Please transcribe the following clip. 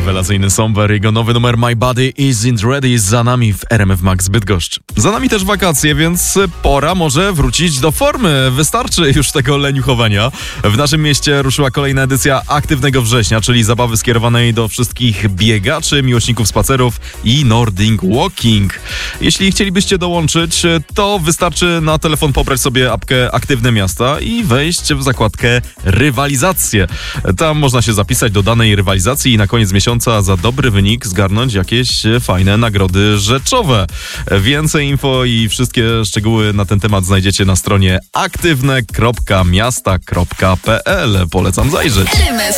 Rewelacyjny Somber, jego nowy numer My Body Isn't Ready jest za nami w RMF Max Bydgoszcz. Za nami też wakacje, więc pora może wrócić do formy. Wystarczy już tego leniuchowania. W naszym mieście ruszyła kolejna edycja Aktywnego Września, czyli zabawy skierowanej do wszystkich biegaczy, miłośników spacerów i Nordic Walking. Jeśli chcielibyście dołączyć, to wystarczy na telefon pobrać sobie apkę Aktywne Miasta i wejść w zakładkę Rywalizacje. Tam można się zapisać do danej rywalizacji i na koniec miesiąca za dobry wynik zgarnąć jakieś fajne nagrody rzeczowe. Więcej info i wszystkie szczegóły na ten temat znajdziecie na stronie aktywne.miasta.pl. Polecam zajrzeć. RMF